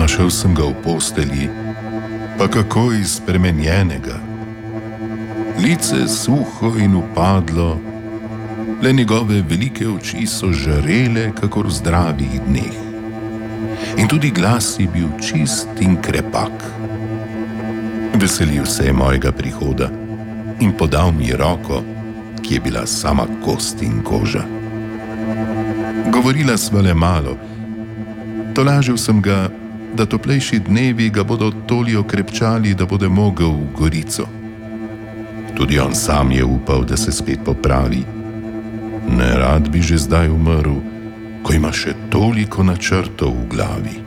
Našel sem ga v postelji, pa kako izpremenjenega. Lice suho in upadlo, le njegove velike oči so žarele, kakor v zdravih dneh. In tudi glas je bil čist in krepak. Veselil se je mojega prihoda in podal mi roko, ki je bila sama kost in koža. Govorila sva le malo. Tolažil sem ga, da toplejši dnevi ga bodo toliko krepčali, da bude mogel v Gorico. Tudi on sam je upal, da se spet popravi. Ne rad bi že zdaj umrl, ko ima še toliko načrtov v glavi.